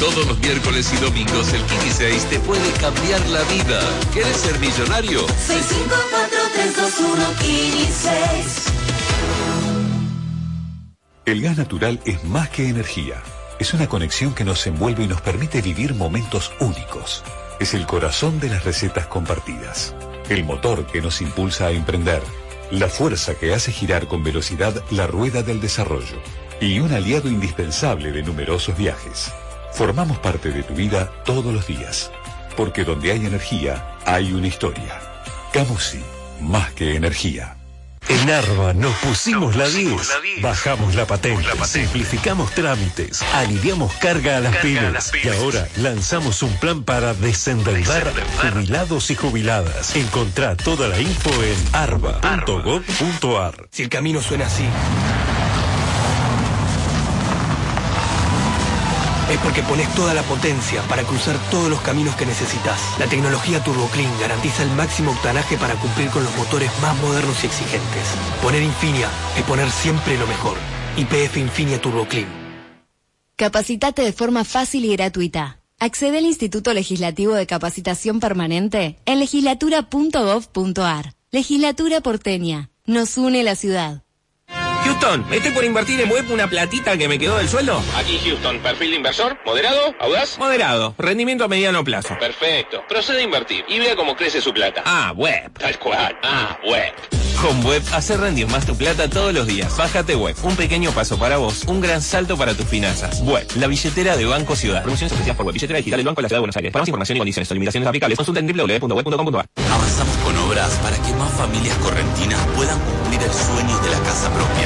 Todos los miércoles y domingos el Kini 6 te puede cambiar la vida. ¿Quieres ser millonario? 654-321 Kini 6. El gas natural es más que energía. Es una conexión que nos envuelve y nos permite vivir momentos únicos. Es el corazón de las recetas compartidas. El motor que nos impulsa a emprender. La fuerza que hace girar con velocidad la rueda del desarrollo. Y un aliado indispensable de numerosos viajes. Formamos parte de tu vida todos los días. Porque donde hay energía, hay una historia. Camusi, más que energía. En Arba nos pusimos la 10, bajamos la patente, simplificamos trámites, aliviamos carga a las pymes y ahora lanzamos un plan para desendeudar jubilados y jubiladas. Encontrá toda la info en arba.gov.ar. Si el camino suena así, es porque pones toda la potencia para cruzar todos los caminos que necesitas. La tecnología TurboClean garantiza el máximo octanaje para cumplir con los motores más modernos y exigentes. Poner Infinia es poner siempre lo mejor. YPF Infinia TurboClean. Capacitate de forma fácil y gratuita. Accede al Instituto Legislativo de Capacitación Permanente en legislatura.gov.ar. Legislatura porteña. Nos une la ciudad. Houston, ¿me estoy por invertir en web una platita que me quedó del sueldo? Aquí Houston, perfil de inversor, moderado, audaz. Moderado, rendimiento a mediano plazo. Perfecto, procede a invertir y vea cómo crece su plata. Web. Tal cual, web. Con Web, hacer rendir más tu plata todos los días. Bájate Web, un pequeño paso para vos, un gran salto para tus finanzas. Web, la billetera de Banco Ciudad. Promociones ofrecidas por Web, billetera digital del Banco de la Ciudad de Buenos Aires. Para más información y condiciones o limitaciones aplicables, consulta en www.web.com.ar. Avanzamos con obras para que más familias correntinas puedan cumplir el sueño de la casa propia.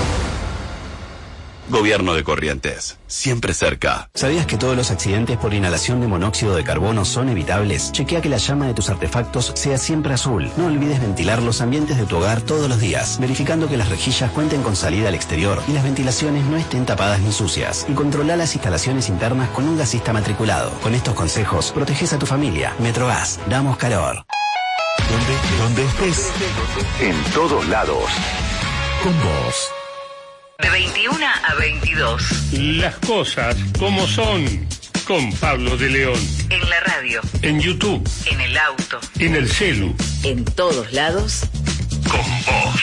Gobierno de Corrientes, siempre cerca. ¿Sabías que todos los accidentes por inhalación de monóxido de carbono son evitables? Chequea que la llama de tus artefactos sea siempre azul. No olvides ventilar los ambientes de tu hogar todos los días, verificando que las rejillas cuenten con salida al exterior y las ventilaciones no estén tapadas ni sucias. Y controla las instalaciones internas con un gasista matriculado. Con estos consejos, proteges a tu familia. Metrogas, damos calor. ¿Dónde estés? En todos lados. Con vos. De 21 a 22. Las cosas como son. Con Pablo de León. En la radio. En YouTube. En el auto. En el celu. En todos lados. Con vos.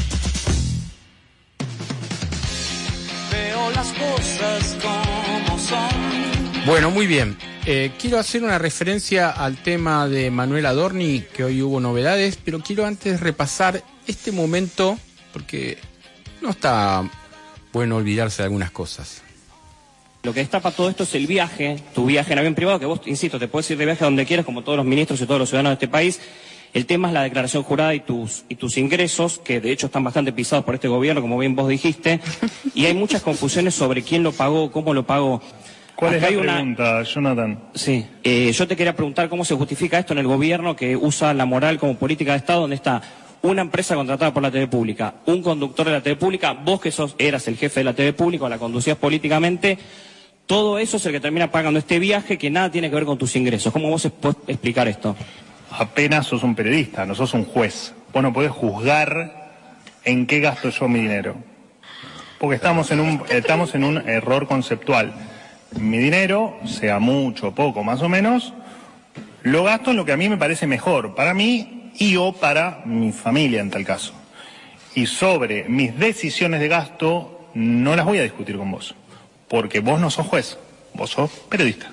Veo las cosas como son. Bueno, muy bien. Quiero hacer una referencia al tema de Manuel Adorni, que hoy hubo novedades, pero quiero antes repasar este momento, porque no está bueno olvidarse de algunas cosas. Lo que destapa todo esto es el viaje, tu viaje en avión privado, que vos, insisto, te puedes ir de viaje a donde quieras, como todos los ministros y todos los ciudadanos de este país. El tema es la declaración jurada y tus ingresos, que de hecho están bastante pisados por este gobierno, como bien vos dijiste, y hay muchas confusiones sobre quién lo pagó, cómo lo pagó. ¿Cuál es la pregunta, Jonathan? Sí, yo te quería preguntar cómo se justifica esto en el gobierno que usa la moral como política de Estado, donde está una empresa contratada por la TV pública, un conductor de la TV pública, vos que eras el jefe de la TV pública o la conducías políticamente, todo eso es el que termina pagando este viaje que nada tiene que ver con tus ingresos. ¿Cómo vos podés explicar esto? Apenas sos un periodista, no sos un juez. Vos no podés juzgar en qué gasto yo mi dinero. Porque estamos en un error conceptual. Mi dinero, sea mucho, poco, más o menos, lo gasto en lo que a mí me parece mejor. Para mí y o para mi familia en tal caso. Y sobre mis decisiones de gasto no las voy a discutir con vos, porque vos no sos juez, vos sos periodista.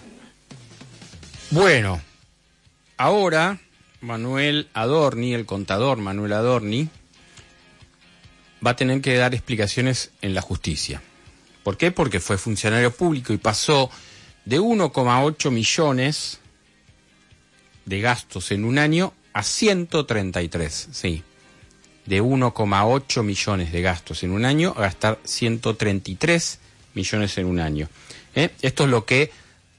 Bueno, ahora Manuel Adorni, el contador Manuel Adorni, va a tener que dar explicaciones en la justicia. ¿Por qué? Porque fue funcionario público y pasó de 1,8 millones de gastos en un año a 133, sí. De 1,8 millones de gastos en un año a gastar 133 millones en un año. Esto es lo que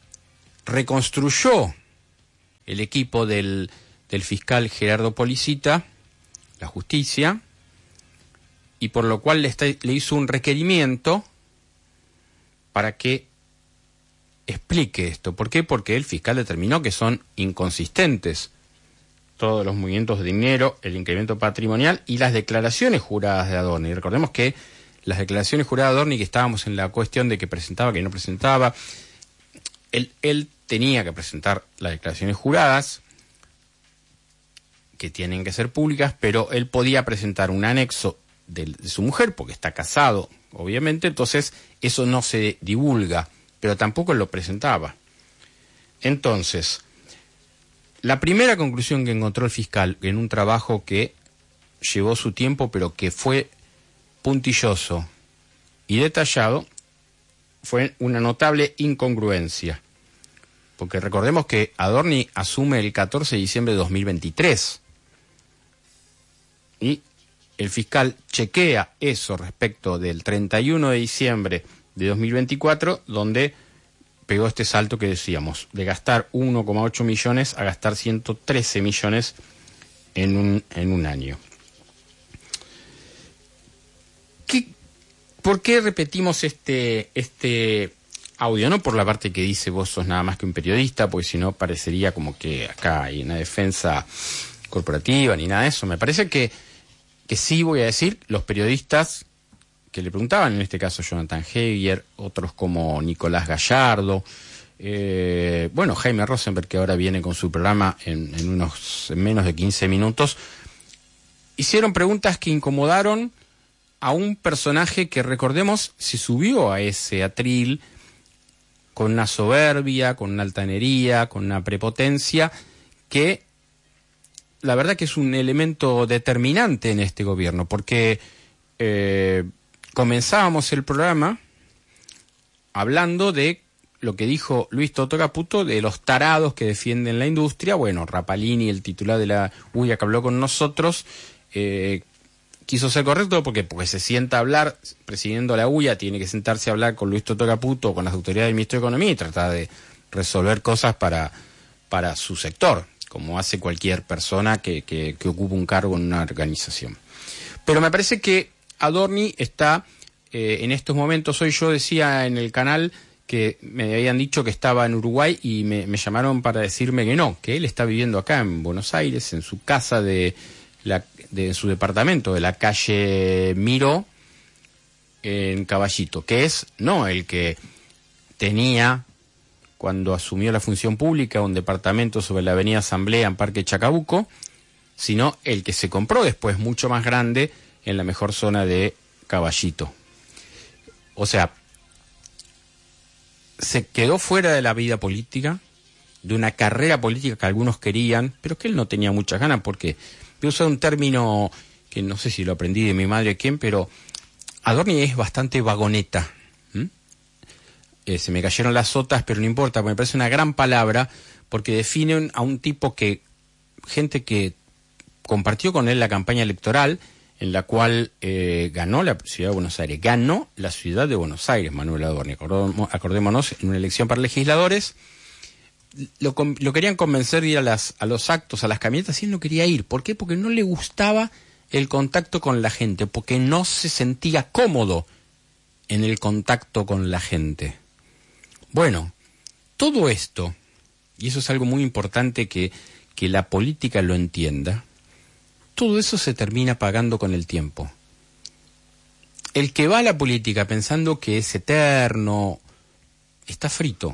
reconstruyó el equipo del fiscal Gerardo Policita, la justicia, y por lo cual le hizo un requerimiento para que explique esto. ¿Por qué? Porque el fiscal determinó que son inconsistentes todos los movimientos de dinero, el incremento patrimonial y las declaraciones juradas de Adorni. Recordemos que las declaraciones juradas de Adorni, que estábamos en la cuestión de que presentaba, que no presentaba, Él tenía que presentar las declaraciones juradas, que tienen que ser públicas, pero él podía presentar un anexo de su mujer, porque está casado, obviamente, entonces eso no se divulga, pero tampoco lo presentaba. Entonces, la primera conclusión que encontró el fiscal en un trabajo que llevó su tiempo, pero que fue puntilloso y detallado, fue una notable incongruencia. Porque recordemos que Adorni asume el 14 de diciembre de 2023. Y el fiscal chequea eso respecto del 31 de diciembre de 2024, donde pegó este salto que decíamos, de gastar 1,8 millones a gastar 113 millones en un año. ¿Por qué repetimos este audio? No por la parte que dice vos sos nada más que un periodista, porque si no parecería como que acá hay una defensa corporativa ni nada de eso. Me parece que sí voy a decir, los periodistas que le preguntaban, en este caso Jonathan Heger, otros como Nicolás Gallardo, Jaime Rosenberg, que ahora viene con su programa en menos de 15 minutos, hicieron preguntas que incomodaron a un personaje que, recordemos, se subió a ese atril con una soberbia, con una altanería, con una prepotencia, que la verdad que es un elemento determinante en este gobierno, porque comenzábamos el programa hablando de lo que dijo Luis Toto Caputo, de los tarados que defienden la industria. Bueno, Rapalini, el titular de la UIA que habló con nosotros, quiso ser correcto porque se sienta a hablar, presidiendo la UIA, tiene que sentarse a hablar con Luis Toto Caputo, con las autoridades del Ministerio de Economía y tratar de resolver cosas para su sector, como hace cualquier persona que ocupa un cargo en una organización. Pero me parece que Adorni está en estos momentos. Hoy yo decía en el canal que me habían dicho que estaba en Uruguay y me llamaron para decirme que no, que él está viviendo acá en Buenos Aires, en su casa de su departamento de la calle Miró, en Caballito, que es no el que tenía cuando asumió la función pública, un departamento sobre la avenida Asamblea en Parque Chacabuco, sino el que se compró después, mucho más grande, en la mejor zona de Caballito. O sea, se quedó fuera de la vida política, de una carrera política que algunos querían, pero que él no tenía muchas ganas, porque voy a usar un término que no sé si lo aprendí de mi madre o quién, pero Adorni es bastante vagoneta. Se me cayeron las sotas, pero no importa, me parece una gran palabra, porque define a un tipo gente que compartió con él la campaña electoral, en la cual ganó la ciudad de Buenos Aires. Ganó la ciudad de Buenos Aires, Manuel Adorni. Acordémonos, en una elección para legisladores, lo querían convencer de ir a los actos, a las caminatas, y él no quería ir. ¿Por qué? Porque no le gustaba el contacto con la gente, porque no se sentía cómodo en el contacto con la gente. Bueno, todo esto, y eso es algo muy importante que la política lo entienda, todo eso se termina pagando con el tiempo. El que va a la política pensando que es eterno, está frito.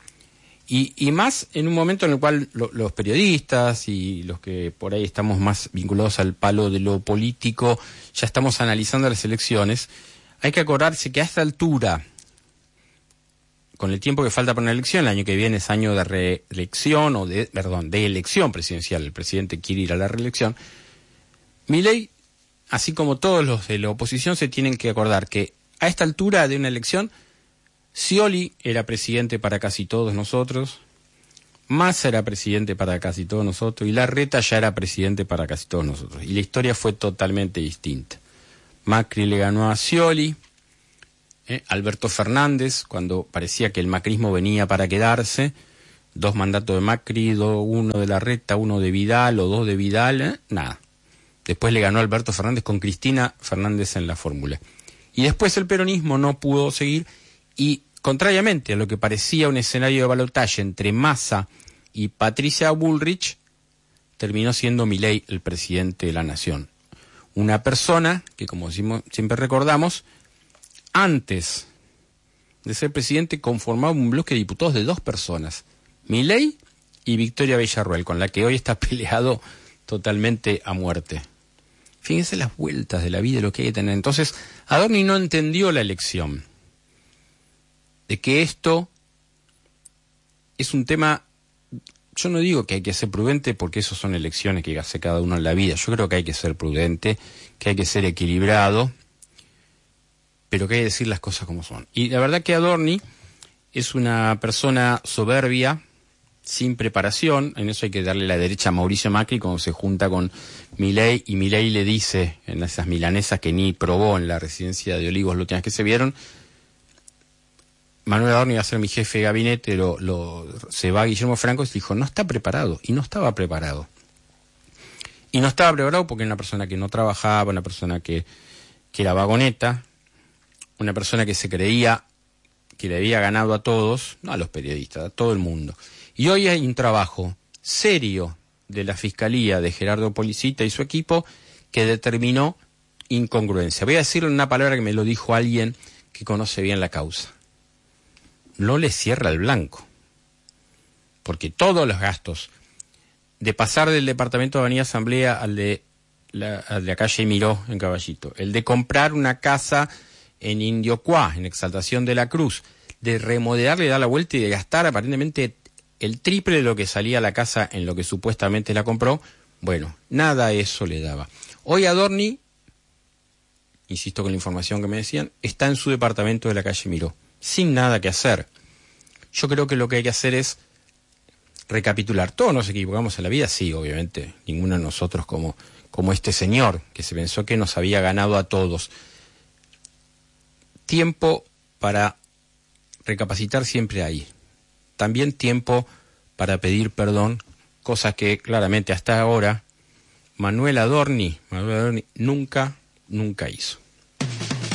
Y más en un momento en el cual los periodistas y los que por ahí estamos más vinculados al palo de lo político, ya estamos analizando las elecciones, hay que acordarse que a esta altura, con el tiempo que falta para una elección, el año que viene es año de reelección, de elección presidencial, el presidente quiere ir a la reelección, Milei, así como todos los de la oposición, se tienen que acordar que a esta altura de una elección, Scioli era presidente para casi todos nosotros, Massa era presidente para casi todos nosotros y Larreta ya era presidente para casi todos nosotros. Y la historia fue totalmente distinta. Macri le ganó a Scioli, Alberto Fernández, cuando parecía que el macrismo venía para quedarse, 2 mandatos de Macri, 1 de Larreta, 1 de Vidal o 2 de Vidal, nada. Después le ganó Alberto Fernández con Cristina Fernández en la fórmula. Y después el peronismo no pudo seguir y, contrariamente a lo que parecía un escenario de balotaje entre Massa y Patricia Bullrich, terminó siendo Milei el presidente de la nación. Una persona que, como siempre recordamos, antes de ser presidente, conformaba un bloque de diputados de 2 personas, Milei y Victoria Villarruel, con la que hoy está peleado totalmente a muerte. Fíjense las vueltas de la vida y lo que hay que tener. Entonces, Adorni no entendió la lección de que esto es un tema. Yo no digo que hay que ser prudente porque eso son elecciones que hace cada uno en la vida. Yo creo que hay que ser prudente, que hay que ser equilibrado, pero que hay que decir las cosas como son. Y la verdad que Adorni es una persona soberbia, sin preparación. En eso hay que darle la derecha a Mauricio Macri cuando se junta con Milei, y Milei le dice en esas milanesas que ni probó en la residencia de Olivos las últimas que se vieron: Manuel Adorni va a ser mi jefe de gabinete, se va Guillermo Franco, y dijo, no está preparado, y no estaba preparado. Y no estaba preparado porque era una persona que no trabajaba, una persona que era vagoneta, una persona que se creía que le había ganado a todos, no a los periodistas, a todo el mundo. Y hoy hay un trabajo serio de la Fiscalía de Gerardo Policita y su equipo que determinó incongruencia. Voy a decirle una palabra que me lo dijo alguien que conoce bien la causa. No le cierra el blanco, porque todos los gastos de pasar del departamento de Avenida Asamblea al de la calle Miró en Caballito, el de comprar una casa en Indiocuá, en Exaltación de la Cruz, de remodelarle, dar la vuelta y de gastar aparentemente el triple de lo que salía la casa en lo que supuestamente la compró, bueno, nada de eso le daba. Hoy Adorni, insisto con la información que me decían, está en su departamento de la calle Miró, sin nada que hacer. Yo creo que lo que hay que hacer es recapitular. Todos nos equivocamos en la vida, sí, obviamente. Ninguno de nosotros como este señor, que se pensó que nos había ganado a todos. Tiempo para recapacitar siempre hay. También tiempo para pedir perdón, cosas que claramente hasta ahora Manuel Adorni nunca hizo.